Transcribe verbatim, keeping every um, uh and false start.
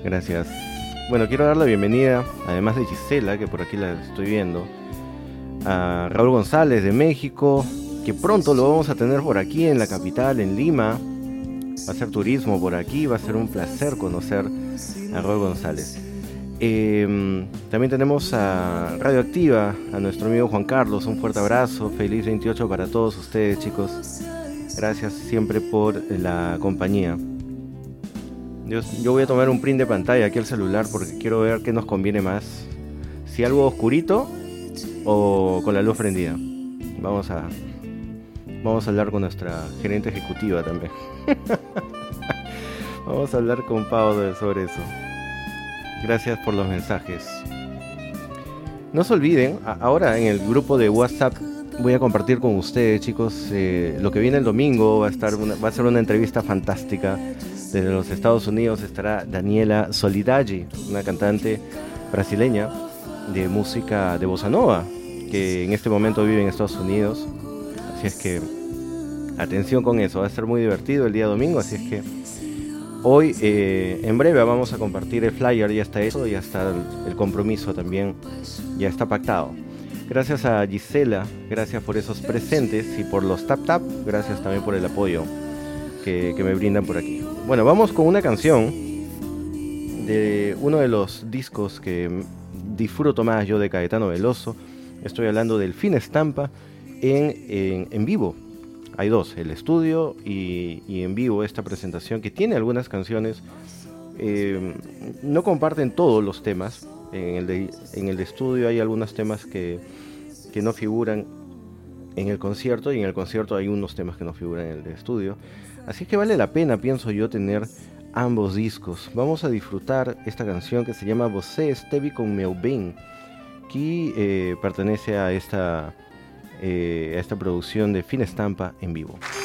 Gracias. Bueno, quiero dar la bienvenida, además de Gisela, que por aquí la estoy viendo, a Raúl González de México, que pronto lo vamos a tener por aquí en la capital, en Lima. Va a hacer turismo por aquí, va a ser un placer conocer a Raúl González. Eh, también tenemos a Radioactiva, a nuestro amigo Juan Carlos, un fuerte abrazo, feliz veintiocho para todos ustedes, chicos. Gracias siempre por la compañía. Yo, yo voy a tomar un print de pantalla aquí al celular porque quiero ver qué nos conviene más. Si algo oscurito o con la luz prendida. Vamos a, vamos a hablar con nuestra gerente ejecutiva también. Vamos a hablar con Pau sobre eso. Gracias por los mensajes. No se olviden, ahora en el grupo de WhatsApp voy a compartir con ustedes, chicos, eh, lo que viene el domingo. Va a estar una, va a ser una entrevista fantástica. Desde los Estados Unidos estará Daniela Solidaggi, una cantante brasileña de música de bossa nova, que en este momento vive en Estados Unidos. Así es que atención con eso, va a ser muy divertido el día domingo. Así es que hoy, eh, en breve, vamos a compartir el flyer. Ya está eso, ya está el, el compromiso también, ya está pactado. Gracias a Gisela, gracias por esos presentes y por los tap tap. Gracias también por el apoyo que, que me brindan por aquí. Bueno, vamos con una canción de uno de los discos que disfruto más yo de Caetano Veloso. Estoy hablando del Fin Estampa en, en, en vivo. Hay dos, el estudio y, y en vivo, esta presentación que tiene algunas canciones. Eh, no comparten todos los temas. En el, de, en el estudio hay algunos temas que, que no figuran en el concierto, y en el concierto hay unos temas que no figuran en el de estudio. Así que vale la pena, pienso yo, tener ambos discos. Vamos a disfrutar esta canción que se llama Você Esteve com Meu Bem, que eh, pertenece a esta, eh, a esta producción de Fin Estampa en vivo.